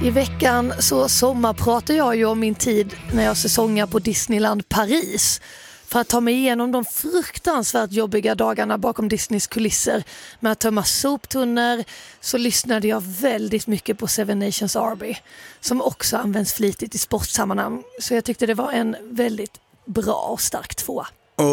I veckan så sommarpratar jag ju om min tid när jag säsongar på Disneyland Paris. För att ta mig igenom de fruktansvärt jobbiga dagarna bakom Disneys kulisser med att tömma soptunnor så lyssnade jag väldigt mycket på Seven Nations Army som också används flitigt i sportsammanhang. Så jag tyckte det var en väldigt bra och stark tvåa.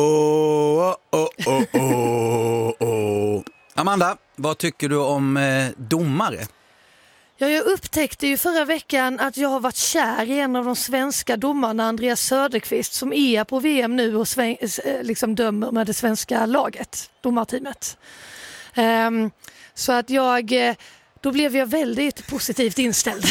Amanda, vad tycker du om domare? Ja, jag upptäckte ju förra veckan att jag har varit kär i en av de svenska domarna, Andreas Söderqvist, som är på VM nu och liksom dömer med det svenska laget, domarteamet. Så att då blev jag väldigt positivt inställd.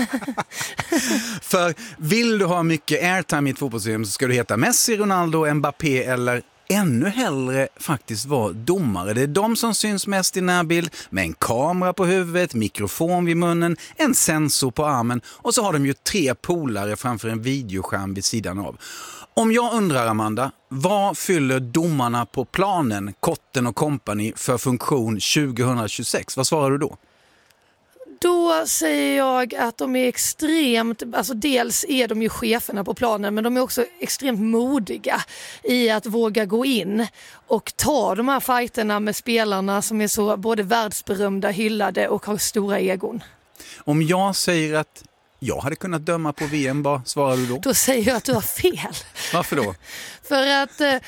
För vill du ha mycket airtime i ett fotbolls-VM så ska du heta Messi, Ronaldo, Mbappé eller ännu hellre faktiskt vara domare. Det är de som syns mest i närbild med en kamera på huvudet, mikrofon vid munnen, en sensor på armen och så har de ju 3 polare framför en videoskärm vid sidan av. Om jag undrar, Amanda, vad fyller domarna på planen, Kotten och Company för funktion 2026? Vad svarar du då? Då säger jag att de är extremt, alltså dels är de ju cheferna på planen men de är också extremt modiga i att våga gå in och ta de här fighterna med spelarna som är så både världsberömda, hyllade och har stora egon. Om jag säger att jag hade kunnat döma på VM, vad svarar du då? Då säger jag att du har fel. Varför då? För att,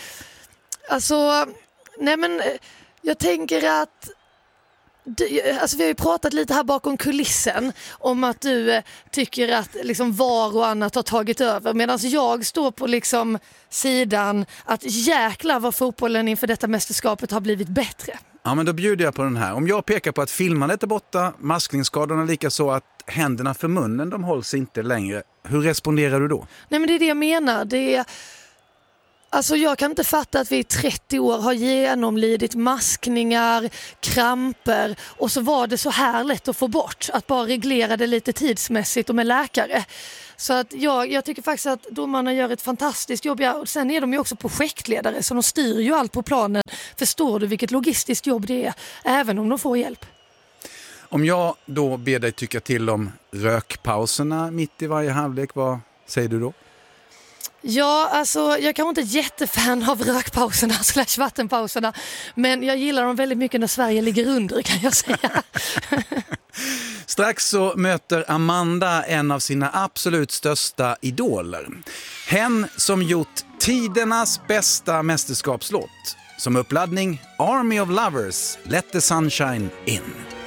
jag tänker att alltså vi har ju pratat lite här bakom kulissen om att du tycker att liksom VAR och annat har tagit över medan jag står på liksom sidan att jäkla vad fotbollen inför detta mästerskapet har blivit bättre. Ja, men då bjuder jag på den här. Om jag pekar på att filmandet är borta, maskningsskadorna lika så att händerna för munnen de hålls inte längre. Hur responderar du då? Nej, men det är det jag menar. Alltså jag kan inte fatta att vi i 30 år har genomlidit maskningar, kramper och så var det så här lätt att få bort. Att bara reglera det lite tidsmässigt och med läkare. Så att jag tycker faktiskt att domarna gör ett fantastiskt jobb. Och sen är de ju också projektledare så de styr ju allt på planen. Förstår du vilket logistiskt jobb det är, även om de får hjälp? Om jag då ber dig tycka till om rökpauserna mitt i varje halvlek, vad säger du då? Ja, alltså jag kanske inte är jättefan av rökpauserna / vattenpauserna, men jag gillar dem väldigt mycket när Sverige ligger under, kan jag säga. Strax så möter Amanda en av sina absolut största idoler. Hen som gjort tidernas bästa mästerskapslåt. Som uppladdning, Army of Lovers, Let the Sunshine In.